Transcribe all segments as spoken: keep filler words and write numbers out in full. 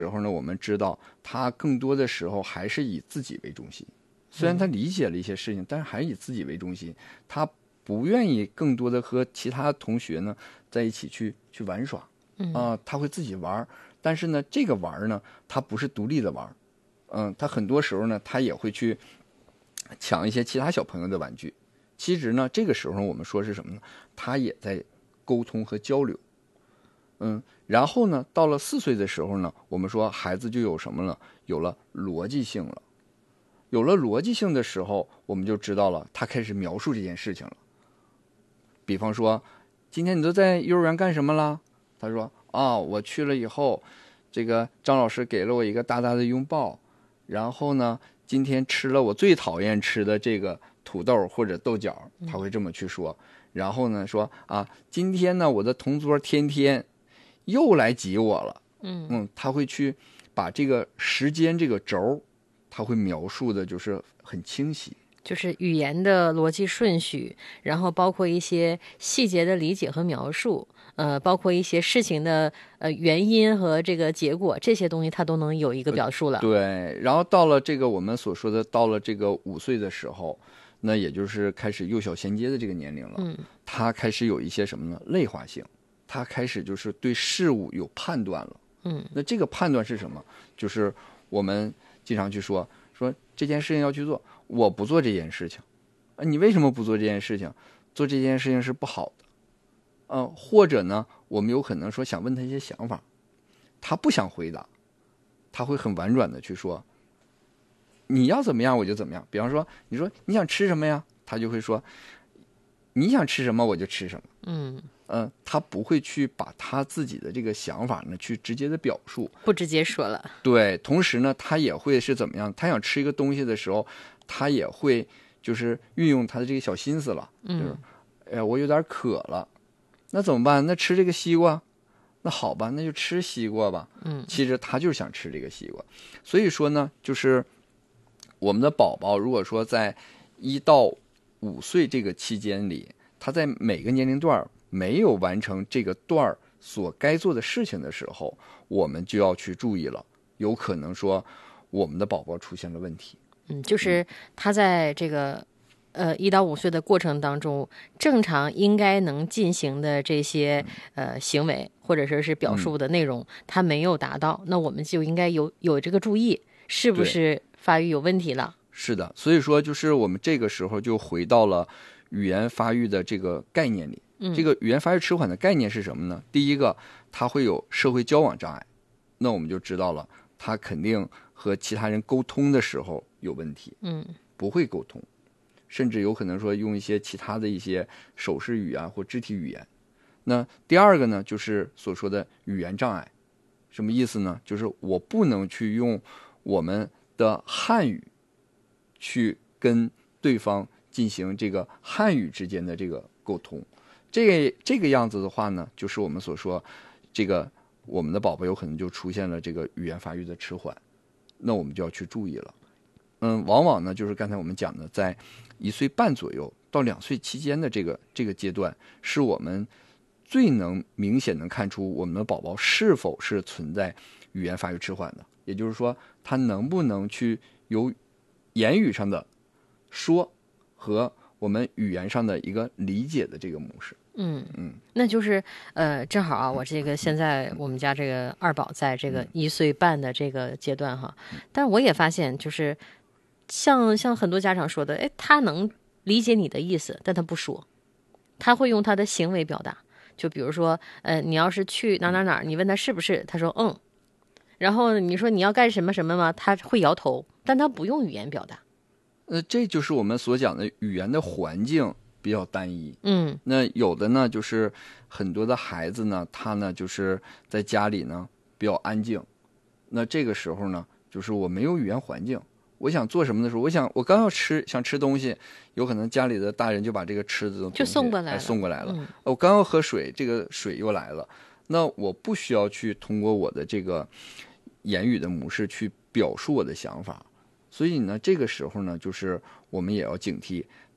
时候呢，我们知道他更多的时候还是以自己为中心。虽然他理解了一些事情，但是还是以自己为中心。他不愿意更多的和其他同学呢在一起去去玩耍，啊、呃，他会自己玩。但是呢，这个玩呢，他不是独立的玩，嗯，他很多时候呢，他也会去抢一些其他小朋友的玩具。其实呢，这个时候我们说是什么呢？他也在沟通和交流。嗯，然后呢，到了四岁的时候呢，我们说孩子就有什么了？有了逻辑性了。有了逻辑性的时候，我们就知道了他开始描述这件事情了。比方说，今天你都在幼儿园干什么了？他说啊、哦，我去了以后，这个张老师给了我一个大大的拥抱，然后呢，今天吃了我最讨厌吃的这个土豆或者豆角，他会这么去说。然后呢，说啊，今天呢，我的同桌天天又来挤我了。 嗯嗯，他会去把这个时间这个轴，他会描述的就是很清晰。 就是语言的逻辑顺序，然后包括一些细节的理解和描述，呃，包括一些事情的呃原因和这个结果，这些东西它都能有一个表述了。 呃、对，然后到了这个我们所说的到了这个五岁的时候，那也就是开始幼小衔接的这个年龄了。 嗯， 他开始有一些什么呢？类化性，他开始就是对事物有判断了。 嗯， 那这个判断是什么？就是我们经常去说说这件事情要去做。我不做这件事情，啊，你为什么不做这件事情？做这件事情是不好的，嗯、呃，或者呢，我们有可能说想问他一些想法，他不想回答，他会很婉转的去说，你要怎么样我就怎么样。比方说，你说你想吃什么呀？他就会说，你想吃什么我就吃什么。 嗯嗯、呃，他不会去把他自己的这个想法呢去直接的表述， 不直接说了。 对，同时呢，他也会是怎么样？他想吃一个东西的时候，他也会就是运用他的这个小心思了，就是，哎呀，我有点渴了，那怎么办？那吃这个西瓜，那好吧，那就吃西瓜吧。 嗯， 其实他就是想吃这个西瓜，所以说呢，就是我们的宝宝如果说在一到五岁这个期间里，他在每个年龄段没有完成这个段所该做的事情的时候，我们就要去注意了，有可能说我们的宝宝出现了问题。 嗯，就是他在这个呃一到五岁的过程当中，正常应该能进行的这些呃行为或者说是表述的内容，嗯、他没有达到，那我们就应该有有这个注意，是不是发育有问题了？ 是的，所以说就是我们这个时候就回到了语言发育的这个概念里。 嗯、 这个语言发育迟缓的概念是什么呢？第一个，它会有社会交往障碍，那我们就知道了，他肯定和其他人沟通的时候有问题， 嗯， 不会沟通，甚至有可能说用一些其他的一些手势语啊或肢体语言。那第二个呢，就是所说的语言障碍，什么意思呢？就是我不能去用我们的汉语去跟对方进行这个汉语之间的这个沟通。这个这个样子的话呢，就是我们所说，这个我们的宝宝有可能就出现了这个语言发育的迟缓，那我们就要去注意了。嗯，往往呢，就是刚才我们讲的，在一岁半左右到两岁期间的这个这个阶段，是我们最能明显能看出我们的宝宝是否是存在语言发育迟缓的。也就是说，他能不能去由言语上的说和我们语言上的一个理解的这个模式。 嗯嗯，那就是呃，正好啊，我这个现在我们家这个二宝在这个一岁半的这个阶段哈，但是我也发现，就是像像很多家长说的，哎，他能理解你的意思，但他不说，他会用他的行为表达。就比如说，呃，你要是去哪哪哪，你问他是不是，他说嗯，然后你说你要干什么什么吗？他会摇头，但他不用语言表达。 呃，这就是我们所讲的语言的环境比较单一。 嗯， 那有的呢，就是很多的孩子呢，他呢就是在家里呢比较安静。那这个时候呢，就是我没有语言环境，我想做什么的时候，我想我刚要吃想吃东西，有可能家里的大人就把这个吃的东西就送过来了， 哎、送过来了、 嗯。 我刚要喝水，这个水又来了。那我不需要去通过我的这个言语的模式去表述我的想法。所以呢，这个时候呢，就是我们也要警惕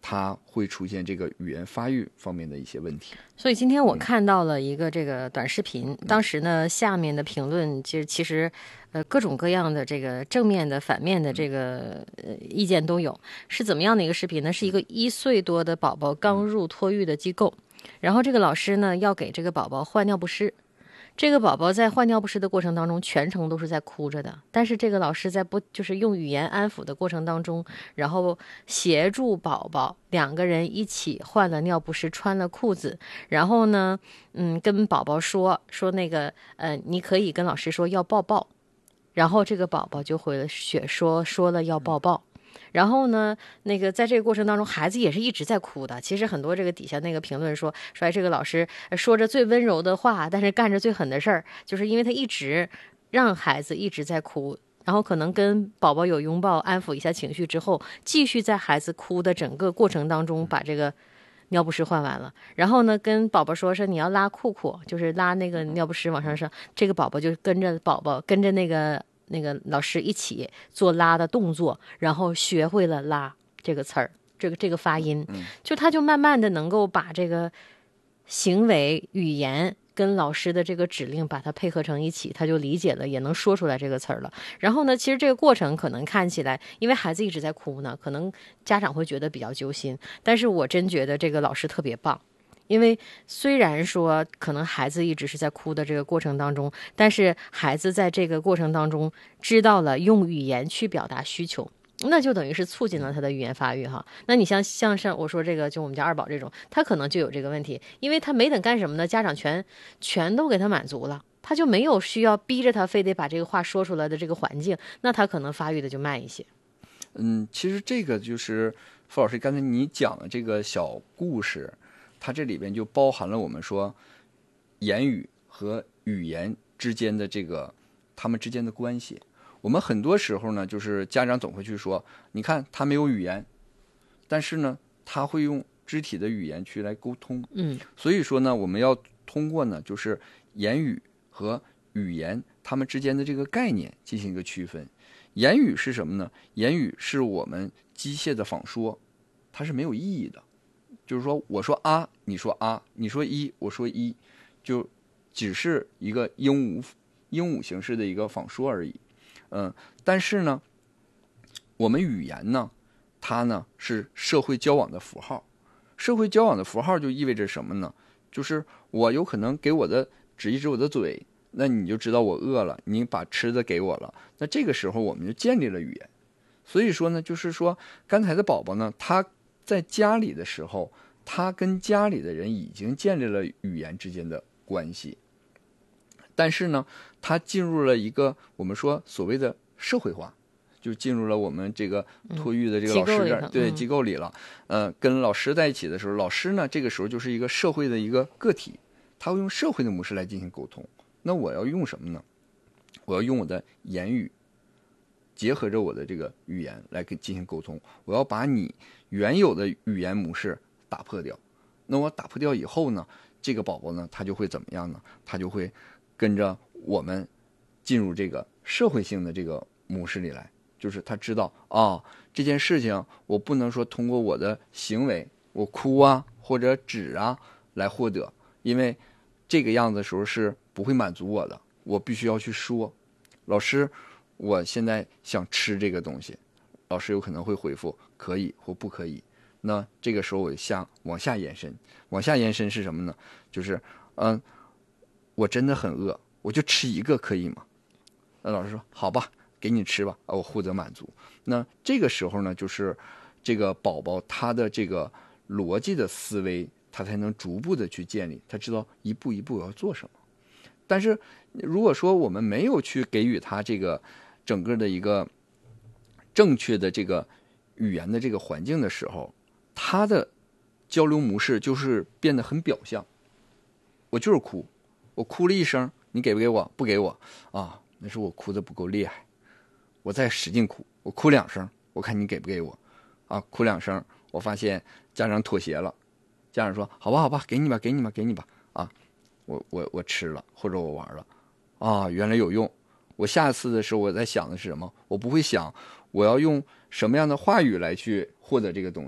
他会出现这个语言发育方面的一些问题。 所以今天我看到了一个这个短视频，嗯、当时呢下面的评论其实其实呃各种各样的这个正面的反面的这个呃意见都有。是怎么样的一个视频呢？是一个一岁多的宝宝刚入托育的机构，然后这个老师呢要给这个宝宝换尿不湿。这个宝宝在换尿不湿的过程当中，全程都是在哭着的。但是这个老师在不就是用语言安抚的过程当中，然后协助宝宝两个人一起换了尿不湿，穿了裤子，然后呢，嗯，跟宝宝说说那个，呃，你可以跟老师说要抱抱，然后这个宝宝就回了血说说了要抱抱。然后呢，那个在这个过程当中，孩子也是一直在哭的。其实很多这个底下那个评论说，说这个老师说着最温柔的话，但是干着最狠的事儿，就是因为他一直让孩子一直在哭，然后可能跟宝宝有拥抱，安抚一下情绪之后，继续在孩子哭的整个过程当中把这个尿不湿换完了。然后呢，跟宝宝说是你要拉裤裤，就是拉那个尿不湿往上上，这个宝宝就跟着宝宝跟着那个。那个老师一起做拉的动作，然后学会了拉这个词儿，这个这个发音，就他就慢慢的能够把这个行为语言跟老师的这个指令把它配合成一起，他就理解了，也能说出来这个词儿了。然后呢，其实这个过程可能看起来，因为孩子一直在哭呢，可能家长会觉得比较揪心，但是我真觉得这个老师特别棒。因为虽然说可能孩子一直是在哭的这个过程当中，但是孩子在这个过程当中知道了用语言去表达需求，那就等于是促进了他的语言发育哈。那你像像上我说这个就我们家二宝这种，他可能就有这个问题，因为他没等干什么呢，家长全全都给他满足了，他就没有需要逼着他非得把这个话说出来的这个环境，那他可能发育的就慢一些。 嗯，其实这个就是傅老师刚才你讲的这个小故事，它这里边就包含了我们说言语和语言之间的这个他们之间的关系。我们很多时候呢，就是家长总会去说，你看他没有语言，但是呢，他会用肢体的语言去来沟通。 嗯， 所以说呢，我们要通过呢，就是言语和语言他们之间的这个概念进行一个区分。言语是什么呢？言语是我们机械的仿说，它是没有意义的。就是说我说啊，你说啊，你说一，我说一，就只是一个鹦鹉鹦鹉形式的一个仿说而已。嗯，但是呢，我们语言呢，它呢是社会交往的符号。社会交往的符号就意味着什么呢？就是我有可能给我的指一指我的嘴，那你就知道我饿了，你把吃的给我了，那这个时候我们就建立了语言。所以说呢，就是说刚才的宝宝呢，他在家里的时候，他跟家里的人已经建立了语言之间的关系，但是呢，他进入了一个我们说所谓的社会化，就进入了我们这个托育的这个老师这儿、嗯、对机构里了。呃，跟老师在一起的时候，老师呢这个时候就是一个社会的一个个体，他会用社会的模式来进行沟通。那我要用什么呢？我要用我的言语结合着我的这个语言来跟进行沟通，我要把你原有的语言模式打破掉。那我打破掉以后呢，这个宝宝呢，他就会怎么样呢？他就会跟着我们进入这个社会性的这个模式里来，就是他知道啊、哦，这件事情我不能说通过我的行为，我哭啊或者指啊来获得，因为这个样子的时候是不会满足我的，我必须要去说，老师，我现在想吃这个东西，老师有可能会回复可以或不可以。那这个时候我下往下延伸，往下延伸是什么呢？就是嗯，我真的很饿，我就吃一个可以吗？那老师说好吧，给你吃吧，我获得满足。那这个时候呢，就是这个宝宝他的这个逻辑的思维，他才能逐步的去建立，他知道一步一步要做什么。但是如果说我们没有去给予他这个整个的一个正确的这个语言的这个环境的时候，他的交流模式就是变得很表象。我就是哭，我哭了一声，你给不给我？不给我啊，那是我哭的不够厉害，我再使劲哭，我哭两声，我看你给不给我啊？哭两声，我发现家长妥协了，家长说好吧好吧，给你吧给你吧给你吧啊，我我我吃了或者我玩了啊，原来有用。我下次的时候我在想的是什么？我不会想我要用什么样的话语来去获得这个东西，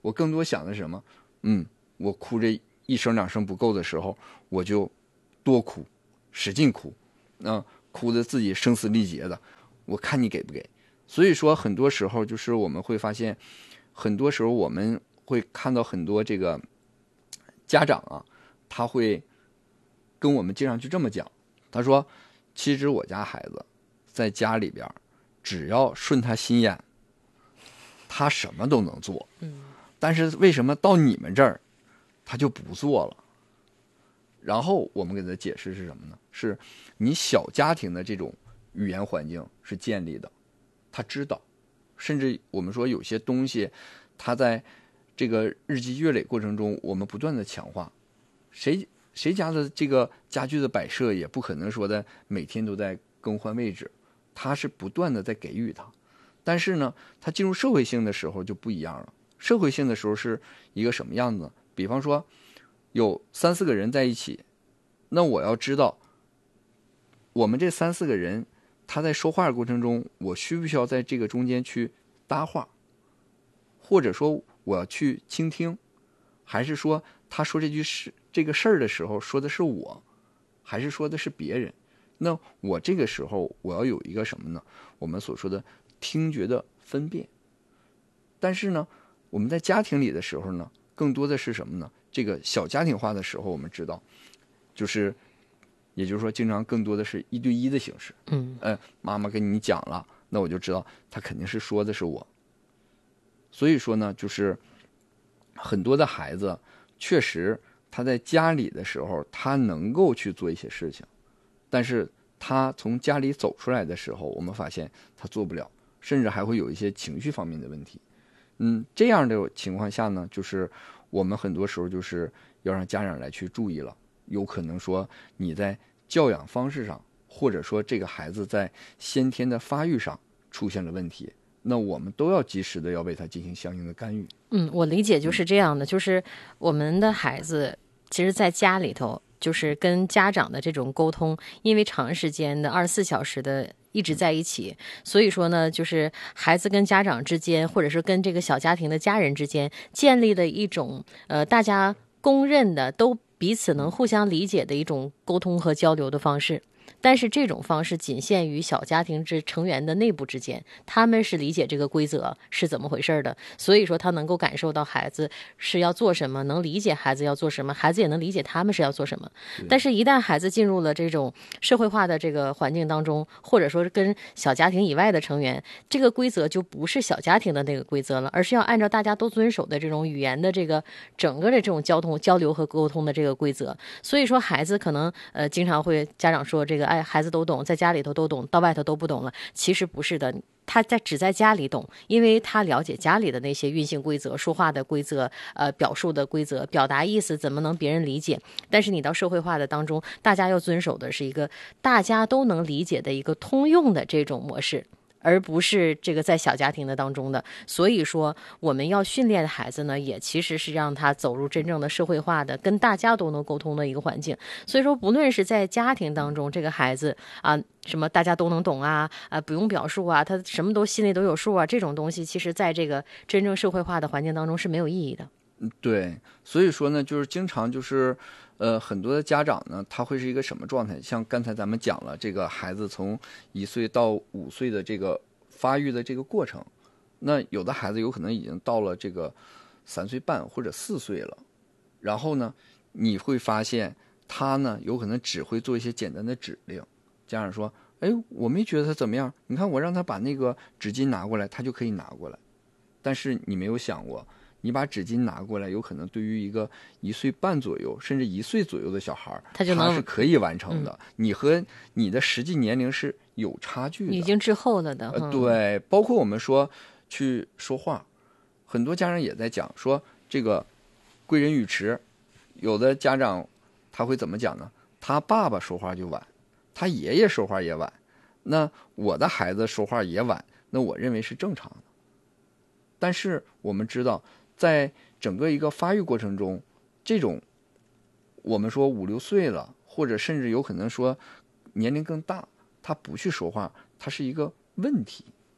我更多想的是什么？嗯，我哭这一声两声不够的时候，我就多哭，使劲哭，啊、哭得自己声嘶力竭的，我看你给不给。所以说，很多时候就是我们会发现，很多时候我们会看到很多这个家长啊，他会跟我们经常去这么讲，他说，其实我家孩子在家里边，只要顺他心眼，他什么都能做。 嗯， 但是为什么到你们这儿，他就不做了？然后我们给他解释是什么呢？是你小家庭的这种语言环境是建立的，他知道，甚至我们说有些东西，他在这个日积月累过程中，我们不断的强化。谁谁家的这个家具的摆设也不可能说的每天都在更换位置，他是不断的在给予他。但是呢，他进入社会性的时候就不一样了。社会性的时候是一个什么样子？比方说，有三四个人在一起，那我要知道，我们这三四个人他在说话的过程中，我需不需要在这个中间去搭话，或者说我要去倾听，还是说他说这句事这个事儿的时候说的是我，还是说的是别人？那我这个时候我要有一个什么呢？我们所说的听觉的分辨。但是呢，我们在家庭里的时候呢，更多的是什么呢？这个小家庭化的时候，我们知道，就是，也就是说，经常更多的是一对一的形式。 嗯， 呃，妈妈跟你讲了，那我就知道他肯定是说的是我。所以说呢，就是很多的孩子，确实他在家里的时候，他能够去做一些事情，但是他从家里走出来的时候，我们发现他做不了，甚至还会有一些情绪方面的问题。嗯，这样的情况下呢，就是我们很多时候就是要让家长来去注意了，有可能说你在教养方式上，或者说这个孩子在先天的发育上出现了问题，那我们都要及时的要为他进行相应的干预。 嗯，我理解就是这样的，就是我们的孩子其实在家里头，就是跟家长的这种沟通，因为长时间的二十四小时的一直在一起，所以说呢，就是孩子跟家长之间，或者是跟这个小家庭的家人之间，建立的一种呃大家公认的都彼此能互相理解的一种沟通和交流的方式。但是这种方式仅限于小家庭之成员的内部之间，他们是理解这个规则是怎么回事的，所以说他能够感受到孩子是要做什么，能理解孩子要做什么，孩子也能理解他们是要做什么。但是一旦孩子进入了这种社会化的这个环境当中，或者说是跟小家庭以外的成员，这个规则就不是小家庭的那个规则了，而是要按照大家都遵守的这种语言的这个整个的这种交通交流和沟通的这个规则。所以说孩子可能呃经常会家长说这个哎孩子都懂，在家里头都懂，到外头都不懂了。其实不是的，他在只在家里懂，因为他了解家里的那些运行规则、说话的规则、呃表述的规则、表达意思怎么能别人理解。但是你到社会化的当中，大家要遵守的是一个大家都能理解的一个通用的这种模式，而不是这个在小家庭的当中的。所以说我们要训练孩子呢，也其实是让他走入真正的社会化的，跟大家都能沟通的一个环境。所以说不论是在家庭当中，这个孩子啊什么大家都能懂啊啊不用表述啊，他什么都心里都有数啊，这种东西其实在这个真正社会化的环境当中是没有意义的。 对，所以说呢，就是经常就是，呃，很多的家长呢，他会是一个什么状态？像刚才咱们讲了，这个孩子从一岁到五岁的这个发育的这个过程，那有的孩子有可能已经到了这个三岁半或者四岁了，然后呢，你会发现他呢，有可能只会做一些简单的指令。家长说：“哎，我没觉得他怎么样，你看我让他把那个纸巾拿过来，他就可以拿过来。”但是你没有想过，你把纸巾拿过来，有可能对于一个一岁半左右，甚至一岁左右的小孩， 他就能他是可以完成的。嗯、你和你的实际年龄是有差距的， 已经滞后了的。 呃，对，包括我们说去说话，很多家长也在讲说这个贵人语迟，有的家长他会怎么讲呢？他爸爸说话就晚，他爷爷说话也晚，那我的孩子说话也晚，那我认为是正常的。但是我们知道，在整个一个发育过程中，这种我们说五六岁了，或者甚至有可能说年龄更大，他不去说话，他是一个问题，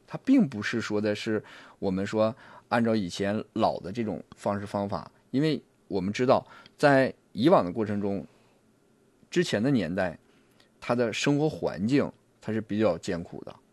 它并不是说的是我们说按照以前老的这种方式方法，因为我们知道在以往的过程中，之前的年代，它的生活环境它是比较艰苦的，